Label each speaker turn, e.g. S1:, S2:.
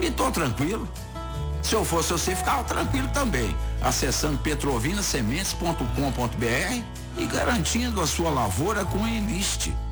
S1: E tô tranquilo. Se eu fosse você, ficava tranquilo também, acessando petrovinasementes.com.br e garantindo a sua lavoura com Enlist.